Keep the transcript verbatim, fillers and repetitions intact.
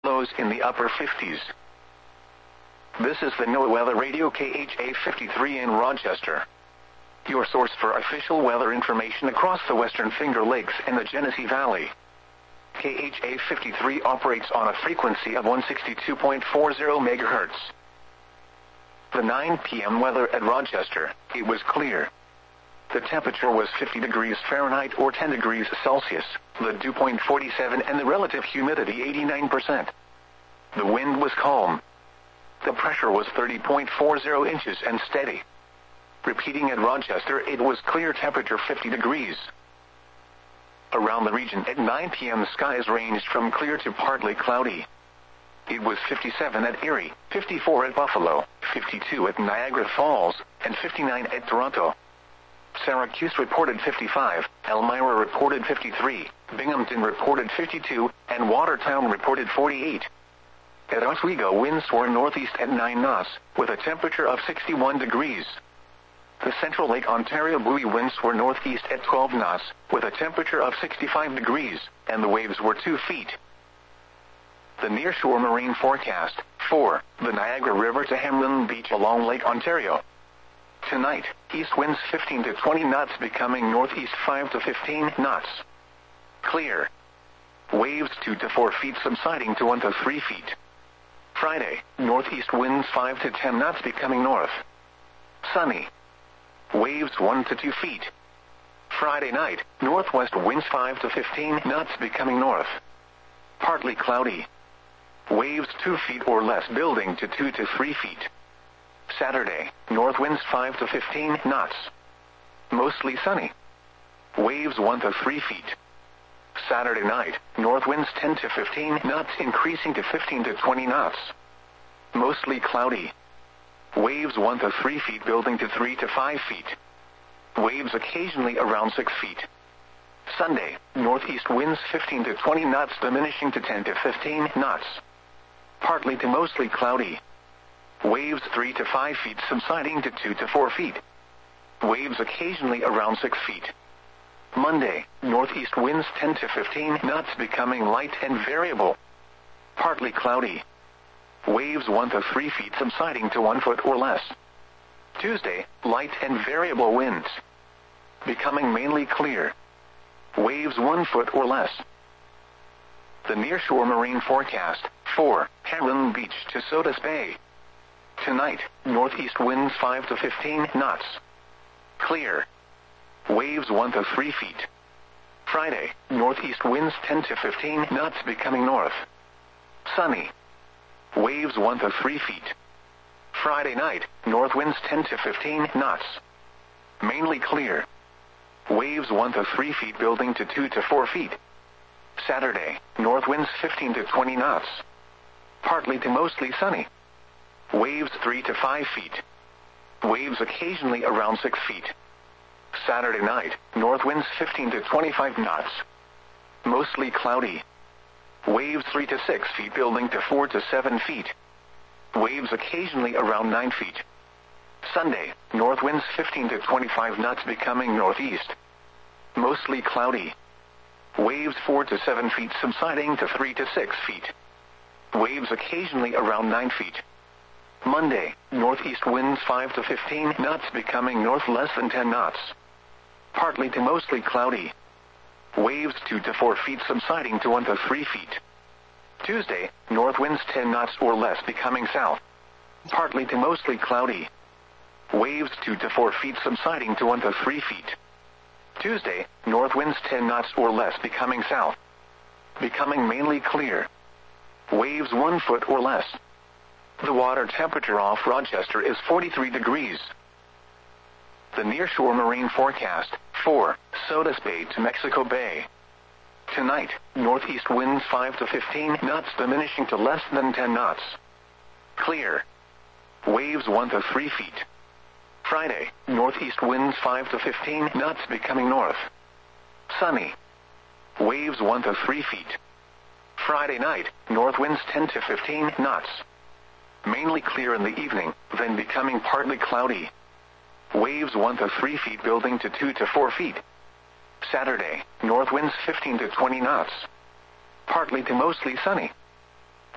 lows in the upper fifties. This is the NOAA Weather Radio K H A fifty-three in Rochester, your source for official weather information across the Western Finger Lakes and the Genesee Valley. K H A fifty-three operates on a frequency of one sixty-two point four zero megahertz. The nine p m weather at Rochester, it was clear. The temperature was fifty degrees Fahrenheit or ten degrees Celsius, the dew point forty-seven and the relative humidity eighty-nine percent. The wind was calm. The pressure was thirty point four zero inches and steady. Repeating at Rochester, it was clear, temperature fifty degrees. Around the region at nine p m skies ranged from clear to partly cloudy. It was fifty-seven at Erie, fifty-four at Buffalo, fifty-two at Niagara Falls, and fifty-nine at Toronto. Syracuse reported fifty-five, Elmira reported fifty-three, Binghamton reported fifty-two, and Watertown reported forty-eight. At Oswego, winds were northeast at nine knots, with a temperature of sixty-one degrees. The Central Lake Ontario buoy winds were northeast at twelve knots, with a temperature of sixty-five degrees, and the waves were two feet. The nearshore marine forecast, for the Niagara River to Hamlin Beach along Lake Ontario. Tonight, east winds fifteen to twenty knots becoming northeast five to fifteen knots. Clear. Waves two to four feet subsiding to one to three feet. Friday, northeast winds five to ten knots becoming north. Sunny. Waves one to two feet. Friday night, northwest winds five to fifteen knots becoming north. Partly cloudy. Waves two feet or less building to two to three feet. Saturday, north winds five to fifteen knots. Mostly sunny. Waves one to three feet. Saturday night, north winds ten to fifteen knots increasing to fifteen to twenty knots. Mostly cloudy. Waves one to three feet building to three to five feet. Waves occasionally around six feet. Sunday, northeast winds fifteen to twenty knots diminishing to ten to fifteen knots. Partly to mostly cloudy. Waves three to five feet subsiding to two to four feet. Waves occasionally around six feet. Monday, northeast winds ten to fifteen knots becoming light and variable. Partly cloudy. Waves one to three feet subsiding to one foot or less. Tuesday, light and variable winds. Becoming mainly clear. Waves one foot or less. The nearshore marine forecast, for Hamlin Beach to Sodus Bay. Tonight, northeast winds five to fifteen knots. Clear. Waves one to three feet. Friday, northeast winds ten to fifteen knots becoming north. Sunny. Waves one to three feet. Friday night, north winds ten to fifteen knots. Mainly clear. Waves one to three feet building to two to four feet. Saturday, north winds fifteen to twenty knots. Partly to mostly sunny. Waves three to five feet. Waves occasionally around six feet. Saturday night, north winds fifteen to twenty-five knots. Mostly cloudy. Waves three to six feet building to four to seven feet. Waves occasionally around nine feet. Sunday, north winds fifteen to twenty-five knots becoming northeast. Mostly cloudy. Waves four to seven feet subsiding to three to six feet. Waves occasionally around nine feet. Monday, northeast winds five to fifteen knots becoming north less than ten knots. Partly to mostly cloudy. Waves two to four feet subsiding to one to three feet. Tuesday, north winds ten knots or less becoming south. Partly to mostly cloudy. Waves two to four feet subsiding to one to three feet. Tuesday, north winds ten knots or less becoming south. Becoming mainly clear. Waves one foot or less. The water temperature off Rochester is forty-three degrees. The nearshore marine forecast, for Sodus Bay to Mexico Bay. Tonight, northeast winds five to fifteen knots diminishing to less than ten knots. Clear. Waves one to three feet. Friday, northeast winds five to fifteen knots becoming north. Sunny. Waves one to three feet. Friday night, north winds ten to fifteen knots. Mainly clear in the evening, then becoming partly cloudy. Waves one to three feet building to two to four feet. Saturday, north winds fifteen to twenty knots. Partly to mostly sunny.